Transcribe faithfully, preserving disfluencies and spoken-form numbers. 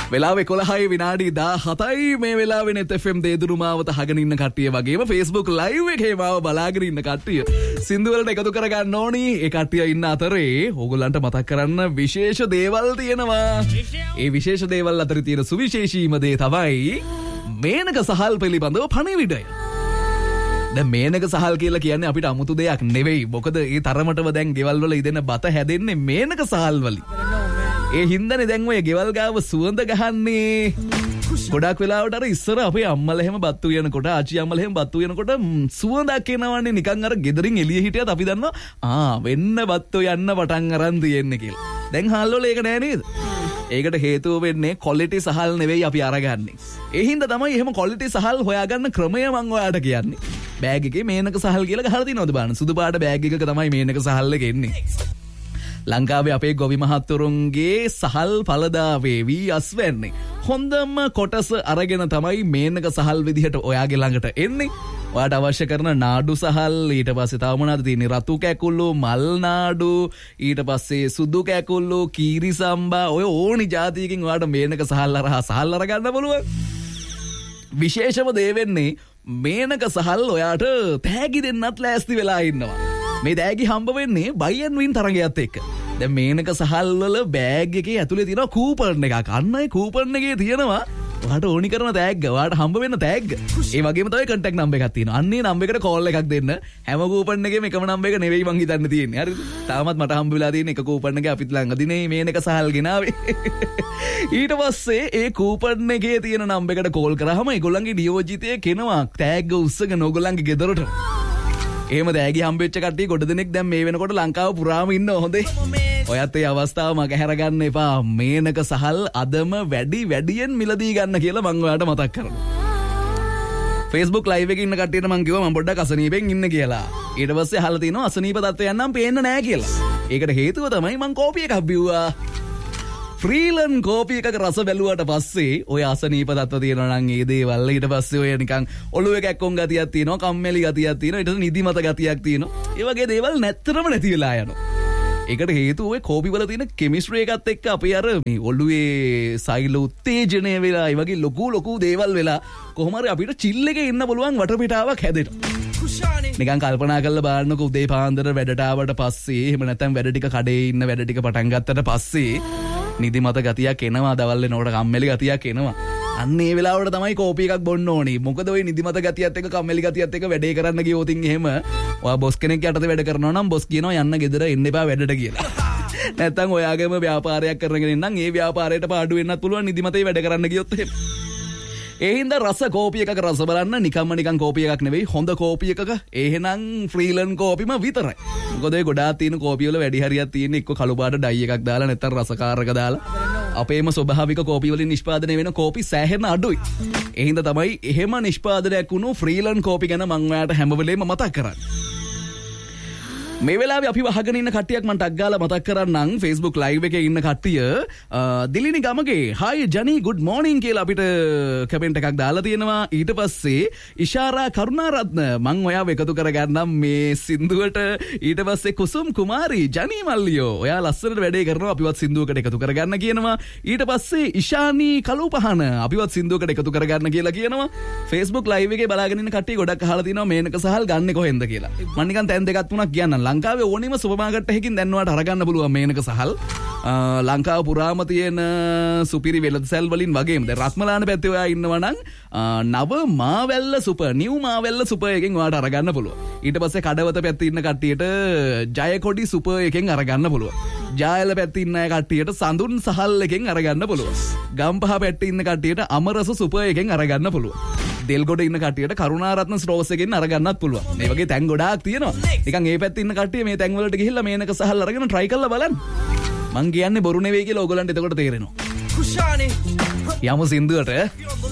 වෙලාව එකොළහයි විනාඩි දාහතයි මේ වෙලාවේ net F M දේදුරු මාවත අහගෙන ඉන්න කට්ටිය වගේම Facebook live එකේ මාව බලාගෙන ඉන්න කට්ටිය සින්දු වලට එකතු කරගන්න ඕනි. ඒ කට්ටිය ඉන්න අතරේ ඕගොල්ලන්ට මතක් කරන්න විශේෂ දේවල් තියෙනවා. ඒ විශේෂ දේවල් අතර තියෙන සුවිශේෂීම දේ තමයි මේනක සහල් පිළිබඳව පණිවිඩය. දැන් මේනක සහල් කියලා කියන්නේ අපිට අමුතු දෙයක් නෙවෙයි. මොකද ඒ තරමටම දැන් ගෙවල් වල ඉදෙන බත හැදෙන්නේ මේනක සහල් වලින්. ඒ හින්දානේ දැන් ඔය ගෙවල් ගාව සුවඳ ගහන්නේ. ගොඩක් වෙලාවට අර ඉස්සර අපේ අම්මලා එහෙම බත් උයනකොට ආච්චි අම්මලා එහෙම බත් උයනකොට සුවඳක් එනවන්නේ නිකන් අර ගෙදරින් එළිය හිටියත් අපි දන්නවා ආ වෙන්න බත් උයන්න පටන් අරන් තියෙන්නේ කියලා. දැන් හාල් වල ඒක නෑ නේද? ඒකට හේතුව වෙන්නේ ක්වොලිටි සහල් නෙවෙයි අපි අරගන්නේ. ඒ හින්දා තමයි එහෙම ක්වොලිටි සහල් හොයාගන්න ක්‍රමය මම ඔයාලට කියන්නේ. බෑග් එකේ මේනක සහල් කියලා ගහලා තියනවද බලන්න. සුදු පාට බෑග් එකක තමයි මේනක සහල් එක එන්නේ. ලංකාවේ අපේ ගොවි මහත්තුරුන්ගේ සහල් පළදාවේ වී අස් වෙන්නේ. හොඳම කොටස අරගෙන තමයි මේනක සහල් විදිහට ඔයාගේ ළඟට එන්නේ. ඔයාට අවශ්‍ය කරන නාඩු සහල්, ඊට පස්සේ තව මොනවද තියෙන්නේ? රතු කැකුළු, මල් නාඩු, ඊට පස්සේ සුදු කැකුළු, කීරි සම්බා, ඔය ඕනි જાතියකින් ඔයාට මේනක සහල් අරහා සහල් අරගන්න පුළුවන්. විශේෂම දේ වෙන්නේ මේනක සහල් ඔයාට තෑගි දෙන්නත් ලෑස්ති වෙලා ඉන්නවා. මේ තෑගි හම්බ වෙන්නේ buy and win තරගයත් එක්ක. දැන් මේනක සහල් වල බෑග් එකේ ඇතුලේ තියෙනවා කූපන් එකක්. අන්න ඒ කූපන් එකේ තියෙනවා ඔයාට ඕනි කරන තෑග්ග, ඔයාට හම්බ වෙන තෑග්ග. ඒ වගේම තමයි contact number එකක් තියෙනවා. අන්න ඒ number එකට call එකක් දෙන්න. හැම කූපන් එකේම එකම number එක නෙවෙයි මං හිතන්න තියෙන්නේ. හරිද? තාමත් මට හම්බ වෙලා තියෙන එක කූපන් එක අපිත් ළඟදී නේ මේනක සහල් ගෙනාවේ. ඊට පස්සේ ඒ කූපන් එකේ තියෙන number එකට call කරාම ඒගොල්ලන්ගේ නියෝජිතයෙක් කෙනවා තෑග්ග උස්සගෙන ඕගොල්ලන්ගේ ගෙදරට. එහෙම තෑගි හම්බෙච්ච කට්ටිය ගොඩ දෙනෙක් දැන් මේ වෙනකොට ලංකාව පුරාම ඉන්නවා. හොඳේ. ඔයත් ඒ අවස්ථාව මගහැර ගන්න එපා. මේනක සහල් අදම වැඩි වැඩියෙන් මිලදී ගන්න කියලා මම ඔයාලට මතක් කරනවා. Facebook live එකේ ඉන්න කට්ටියට මම කිව්වා මම පොඩ්ඩක් අසනීපෙන් ඉන්න කියලා. ඊට පස්සේ අහලා තිනවා අසනීප තත්ත්වයන් නම් පේන්න නැහැ කියලා. ඒකට හේතුව තමයි මම කෝපි එකක් බිව්වා. ෆ්‍රීලන් කෝපි එකක රස බැලුවට පස්සේ ඔය අසනීප තත්ත්ව තියෙනවා නම් ඒ දේවල් ඊට පස්සේ ඔය නිකන් ඔළුවේ කැක්කොන් ගතියක් තියෙනවා, කම්මැලි ගතියක් තියෙනවා, ඊට පස්සේ නිදිමත ගතියක් තියෙනවා. ඒ වගේ දේවල් නැත්තරම නැති වෙලා යනවා. ඒකට හේතුව ඔය කෝපි වල තියෙන කෙමිස්ට්‍රි එකත් එක්ක අපි අර මේ ඔළුවේ සෛල උත්තේජනය වෙලා ඒ වගේ ලොකු ලොකු දේවල් වෙලා කොහොම හරි අපිට චිල් එකේ ඉන්න පුළුවන් වටපිටාවක් හැදෙනවා. නිකන් කල්පනා කරලා බලන්නකෝ උදේ පාන්දර වැඩට ආවට පස්සේ එහෙම නැත්නම් වැඩ ටික කඩේ ඉන්න වැඩ ටික පටන් ගත්තට පස්සේ නිදිමත ගතියක් එනවා, දවල් වෙනකොට කම්මැලි ගතියක් එනවා. අන්න ඒ වෙලාවට තමයි කෝපි එකක් බොන්න ඕනේ. මොකද ওই නිදිමත ගතියත් එක්ක කම්මැලි ගතියත් එක්ක වැඩේ කරන්න ගියොත් එහෙම ඔයා බොස් කෙනෙක් යටතේ වැඩ කරනවා නම් බොස් කියනවා යන්න ගෙදර එන්න එපා වැඩට කියලා. නැත්තම් ඔයාගේම ව්‍යාපාරයක් කරගෙන ඉන්නම් ඒ ව්‍යාපාරයට පාඩු වෙන්නත් පුළුවන් නිදිමතේ වැඩ කරන්න ගියොත් එහෙම. ඒ හින්දා රස කෝපි එකක රස බලන්න නිකම්ම නිකන් කෝපි එකක් නෙවෙයි හොඳ කෝපි එකක එහෙනම් ෆ්‍රීලන් කෝපිම විතරයි. මොකද ඒ ගොඩාක් තියෙන කෝපි වල වැඩි හරියක් තියෙන එක්ක කළු පාට ඩයි එකක් දාලා නැත්නම් රසකාරක දාලා අපේම ස්වභාවික කෝපි වලින් නිෂ්පාදනය වෙන කෝපි සෑහෙන අඩුයි. ඒ හින්දා තමයි එහෙම නිෂ්පාදනයක් වුණු ෆ්‍රීලන් කෝපි ගැන මම ඔයාලට හැම වෙලේම මතක් කරන්නේ. මේ වෙලාවේ අපි වහගෙන ඉන්න කට්ටියක් මම ටග් ගාලා මතක් කරන්නම් Facebook live එකේ ඉන්න කට්ටිය Dilini Gamage hi ජනි good morning කියලා අපිට කමෙන්ට් එකක් දාලා තියෙනවා. ඊට පස්සේ ඉෂාරා කරුණාරත්න මම ඔයාව එකතු කරගන්නම් මේ සින්දුවට. ඊට පස්සේ කුසුම් කුමාරි ජනි මල්ලියෝ ඔයා ලස්සනට වැඩේ කරනවා අපිවත් සින්දුවකට එකතු කරගන්න කියනවා. ඊට පස්සේ ඉෂානි කලුපහන අපිවත් සින්දුවකට එකතු කරගන්න කියලා කියනවා. Facebook live එකේ බලාගෙන ඉන්න කට්ටිය ගොඩක් අහලා තිනවා මේනක සහල් ගන්නෙ කොහෙන්ද කියලා. මම නිකන් තැන් දෙකක් තුනක් කියන්නම්. ලංකාවේ ඕනෙම සුපර් මාකට් එකකින් දැන් ඔයාලට අරගන්න පුළුවන් මේනක සහල්. ලංකාව පුරාම තියෙන සුපිරි වෙළඳසැල් වලින් වගේම දැන් රත්මලාන පැත්තේ ඔයා ඉන්නවා නම් නව මාවැල්ල සුපර් නිව් මාවැල්ල සුපර් එකෙන් ඔයාලට අරගන්න පුළුවන්. ඊට පස්සේ කඩවත පැත්තේ ඉන්න කට්ටියට ජයකොඩි සුපර් එකෙන් අරගන්න පුළුවන්. ජායල පැත්තේ ඉන්න අය කට්ටියට සඳුන් සහල් එකෙන් අරගන්න පුළුවන්. ගම්පහ පැත්තේ ඉන්න කට්ටියට අමරස සුපර් එකෙන් අරගන්න පුළුවන්. දෙල්ගොඩ ඉන්න කට්ටියට කරුණාරත්න ස්ටෝර්ස් එකෙන් අරගන්නත් පුළුවන්. මේ වගේ තැන් ගොඩාක් තියෙනවා. නිකන් ඒ පැත්තේ ඉන්න කට්ටිය මේ තැන් වලට ගිහිල්ලා මේනක සහල් අරගෙන try කරලා බලන්න. මං කියන්නේ බොරු නෙවෙයි කියලා ඕගලන්ට එතකොට තේරෙනවා. යමු සින්දුවට.